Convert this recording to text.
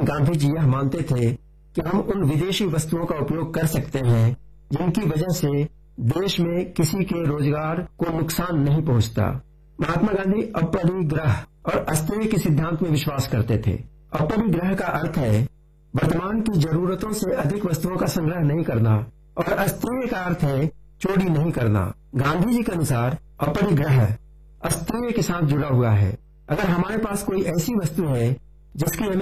गांधी जी यह मानते थे कि हम उन विदेशी वस्तुओं का उपयोग कर सकते हैं जिनकी वजह से देश में किसी के रोजगार को नुकसान नहीं पहुंचता। महात्मा गांधी अपरिग्रह और अस्तेय के सिद्धांत में विश्वास करते थे। अपरिग्रह का अर्थ है वर्तमान की जरूरतों से अधिक वस्तुओं का संग्रह नहीं करना और अस्तेय का अर्थ है चोरी नहीं करना। गांधी जी के अनुसार अपरिग्रह अस्तेय के साथ जुड़ा हुआ है। अगर हमारे पास कोई ऐसी वस्तु है जिसकी